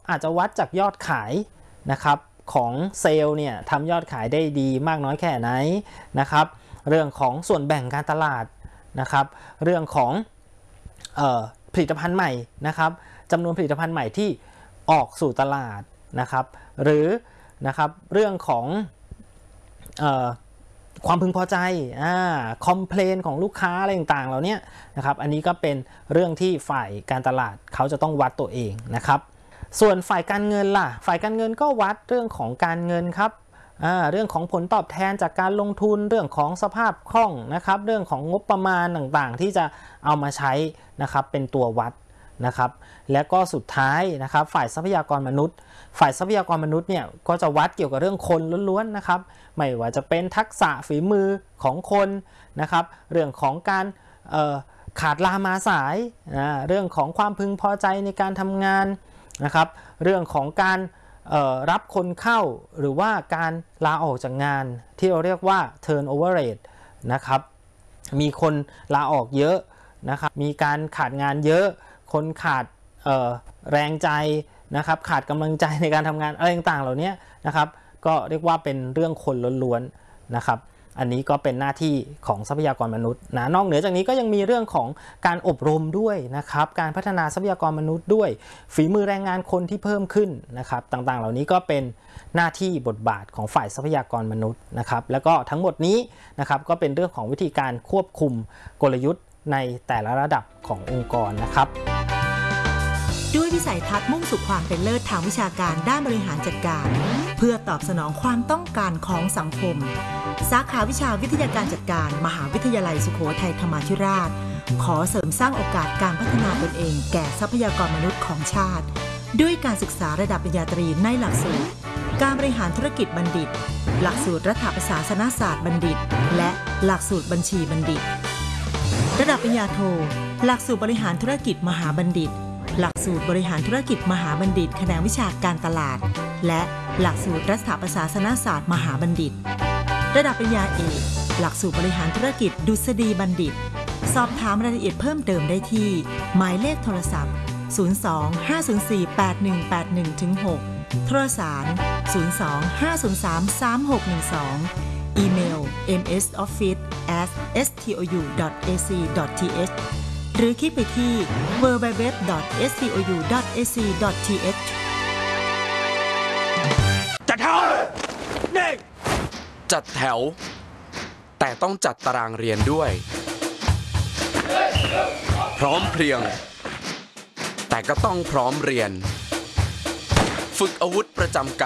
อาจจะวัดจากยอดขายนะครับของเซลล์เนี่ยทำยอดขายได้ดีมากน้อยแค่ไหนนะครับเรื่องของส่วนแบ่งการตลาดนะครับเรื่องของผลิตภัณฑ์ใหม่นะครับจำนวนผลิตภัณฑ์ใหม่ที่ออกสู่ตลาดนะครับหรือนะครับเรื่องของความพึงพอใจคอมเพลนของลูกค้าอะไรต่างๆเหล่านี้นะครับอันนี้ก็เป็นเรื่องที่ฝ่ายการตลาดเขาจะต้องวัดตัวเองนะครับส่วนฝ่ายการเงินล่ะฝ่ายการเงินก็วัดเรื่องของการเงินครับเรื่องของผลตอบแทนจากการลงทุนเรื่องของสภาพคล่องนะครับเรื่องของงบประมาณต่างๆที่จะเอามาใช้นะครับเป็นตัววัดนะครับและก็สุดท้ายนะครับฝ่ายทรัพยากรมนุษย์เนี่ยก็จะวัดเกี่ยวกับเรื่องคนล้วนๆนะครับไม่ว่าจะเป็นทักษะฝีมือของคนนะครับเรื่องของการขาดลามาสายเรื่องของความพึงพอใจในการทำงานนะครับเรื่องของการรับคนเข้าหรือว่าการลาออกจากงานที่เราเรียกว่า turnover rate นะครับมีคนลาออกเยอะนะครับมีการขาดงานเยอะคนขาดแรงใจนะครับขาดกำลังใจในการทำงานอะไรต่างๆเหล่านี้นะครับก็เรียกว่าเป็นเรื่องคนล้วนๆนะครับอันนี้ก็เป็นหน้าที่ของทรัพยากรมนุษย์นะนอกเหนือจากนี้ก็ยังมีเรื่องของการอบรมด้วยนะครับการพัฒนาทรัพยากรมนุษย์ด้วยฝีมือแรงงานคนที่เพิ่มขึ้นนะครับต่างๆเหล่านี้ก็เป็นหน้าที่บทบาทของฝ่ายทรัพยากรมนุษย์นะครับแล้วก็ทั้งหมดนี้นะครับก็เป็นเรื่องของวิธีการควบคุมกลยุทธ์ในแต่ละระดับขององค์กรนะครับด้วยวิสัยทัศน์มุ่งสู่ความเป็นเลิศทางวิชาการด้านบริหารจัดการเพื่อตอบสนองความต้องการของสังคมสาขาวิชาวิทยาการจัดการมหาวิทยาลัยสุโขทัยธรรมาธิราชขอเสริมสร้างโอกาสการพัฒนาตนเองแก่ทรัพยากรมนุษย์ของชาติด้วยการศึกษาระดับปริญญาตรีในหลักสูตรการบริหารธุรกิจบัณฑิตหลักสูตรรัฐประศาสนศาสตร์บัณฑิตและหลักสูตรบัญชีบัณฑิตระดับปริญญาโทหลักสูตรบริหารธุรกิจมหาบัณฑิตหลักสูตรบริหารธุรกิจมหาบัณฑิตแขนงวิชาการตลาดและหลักสูตรรัฐประศาสนศาสตร์มหาบัณฑิตระดับปริญญาเอกหลักสูตรบริหารธุรกิจดุษฎีบัณฑิตสอบถามรายละเอียดเพิ่มเติมได้ที่หมายเลขโทรศัพท์02-504-8181-6โทรสาร02-503-3612อีเมล msoffice@stou.ac.th หรือคลิกไปที่ www.stou.ac.th จัดแถวจัดแถวแต่ต้องจัดตารางเรียนด้วยพร้อมเพรียงแต่ก็ต้องพร้อมเรียนฝึกอาวุธประจำกาย